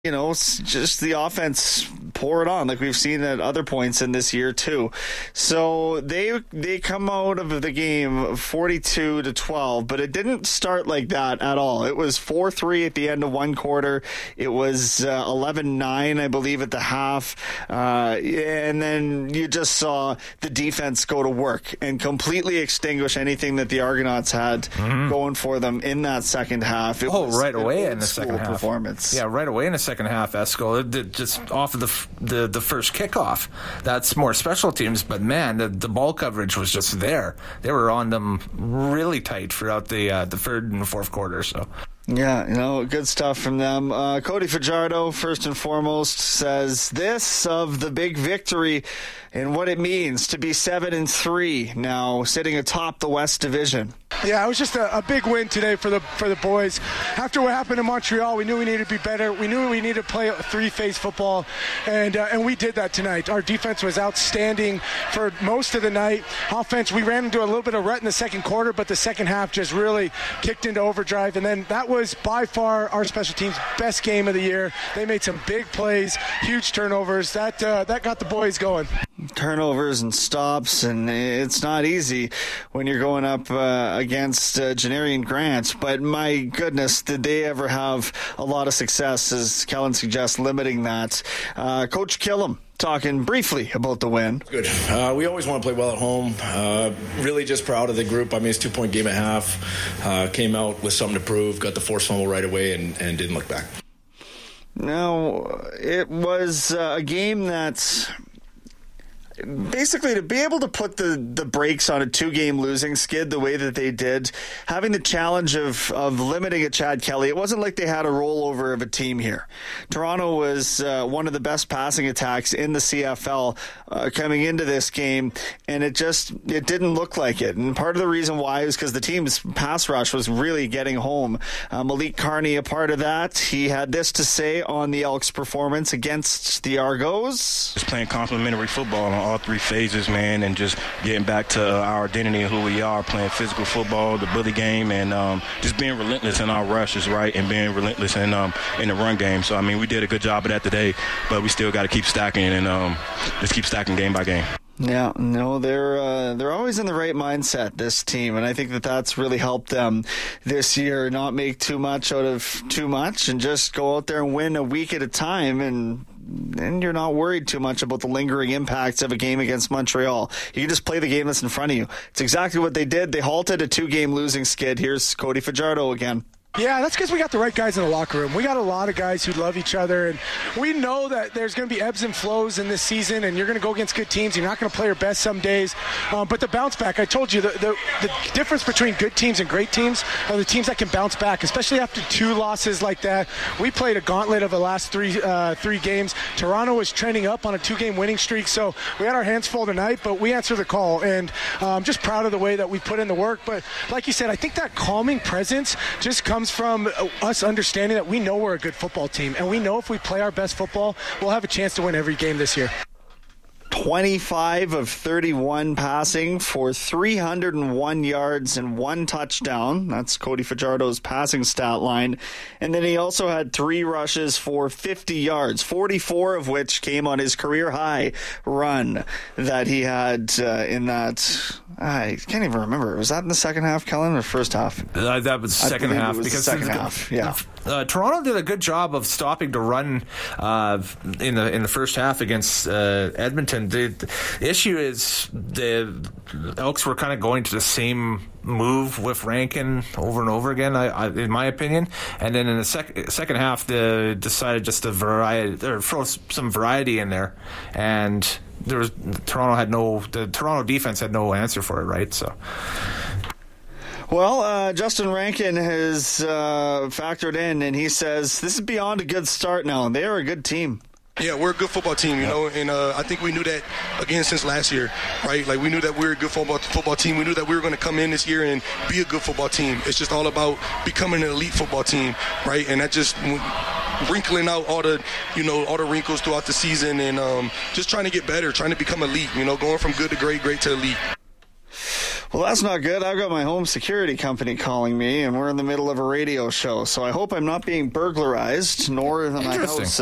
just the offense pour it on like we've seen at other points in this year too. So they come out of the game 42-12, but it didn't start like that at all. It was 4-3 at the end of one quarter. It was 11-9, I believe, at the half. And then you just saw the defense go to work and completely extinguish anything that the Argonauts had going for them in that second half. It was right away in the second half. Performance. Yeah, right away in the second half, Esco, just off of the first kickoff. That's more special teams, but man, the ball coverage was just there. They were on them really tight throughout the third and fourth quarter. So. Yeah, good stuff from them. Cody Fajardo, first and foremost, says this of the big victory and what it means to be 7-3 now, sitting atop the West Division. Yeah, it was just a big win today for the boys. After what happened in Montreal, we knew we needed to be better. We knew we needed to play three-phase football, and we did that tonight. Our defense was outstanding for most of the night. Offense, we ran into a little bit of rut in the second quarter, but the second half just really kicked into overdrive, and then that was by far our special teams' best game of the year. They made some big plays, huge turnovers. That got the boys going. Turnovers and stops, and it's not easy when you're going up against Janarian Grant, but my goodness, did they ever have a lot of success, as Kellen suggests, limiting that. Coach Killam talking briefly about the win. Good. We always want to play well at home. Really just proud of the group. I mean, it's a 2-point game at half. Came out with something to prove, got the forced fumble right away, and didn't look back. Now, it was a game that's basically to be able to put the brakes on a 2-game losing skid the way that they did, having the challenge of limiting at Chad Kelly. It wasn't like they had a rollover of a team here. Toronto was one of the best passing attacks in the CFL coming into this game, and it didn't look like it. And part of the reason why is because the team's pass rush was really getting home. Malik Carney, a part of that, he had this to say on the Elks' performance against the Argos. Just playing complementary football on all three phases, man, and just getting back to our identity and who we are, playing physical football, the bully game, and just being relentless in our rushes, right, and being relentless in the run game. So, I mean, we did a good job of that today, but we still got to keep stacking and just keep stacking game by game. Yeah, no, they're always in the right mindset, this team, and I think that's really helped them this year, not make too much out of too much and just go out there and win a week at a time, and you're not worried too much about the lingering impacts of a game against Montreal. You can just play the game that's in front of you. It's exactly what they did. They halted a 2-game losing skid. Here's Cody Fajardo again. Yeah, that's because we got the right guys in the locker room. We got a lot of guys who love each other, and we know that there's going to be ebbs and flows in this season, and you're going to go against good teams. You're not going to play your best some days, but the bounce back, I told you, the difference between good teams and great teams are the teams that can bounce back, especially after 2 losses like that. We played a gauntlet of the last three games. Toronto was trending up on a 2-game winning streak, so we had our hands full tonight, but we answered the call, and I'm just proud of the way that we put in the work. But like you said, I think that calming presence just comes from us understanding that we know we're a good football team, and we know if we play our best football, we'll have a chance to win every game this year. 25 of 31 passing for 301 yards and 1 touchdown. That's Cody Fajardo's passing stat line. And then he also had 3 rushes for 50 yards, 44 of which came on his career-high run that he had in that. I can't even remember. Was that in the second half, Kellen, or first half? That was second half. Because second half, yeah. Toronto did a good job of stopping the run in the first half against Edmonton. The issue is the Elks were kind of going to the same move with Rankin over and over again, in my opinion. And then in the second half, they decided just to throw some variety in there, and the Toronto defense had no answer for it, right? So. Well, Justin Rankin has factored in, and he says this is beyond a good start now, and they are a good team. Yeah, we're a good football team, you know, and I think we knew that, again, since last year, right? Like, we knew that we were a good football team. We knew that we were going to come in this year and be a good football team. It's just all about becoming an elite football team, right? And that just wrinkling out all the wrinkles throughout the season, and just trying to get better, trying to become elite, you know, going from good to great to elite. Well, that's not good. I've got my home security company calling me, and we're in the middle of a radio show. So I hope I'm not being burglarized, nor my house